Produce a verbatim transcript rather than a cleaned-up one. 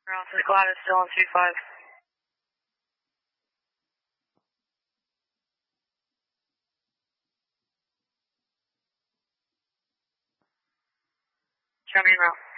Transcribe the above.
Ground for Gladys, still on two five. Show me route.